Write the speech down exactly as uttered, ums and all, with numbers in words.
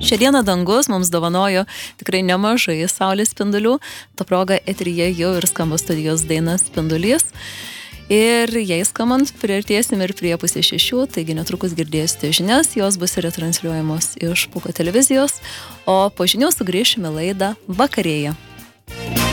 Šią dieną dangus mums dovanojo tikrai nemažai saulės spindulių. Ta proga eteryje jau ir skamba studijos daina Spindulys. Ir jai skambant priartėsim ir prie pusės šešių, taigi netrukus girdėsite žinias, jos bus retransliuojamos iš Pūko televizijos, o po žinių sugrįšime laidą Vakarėje.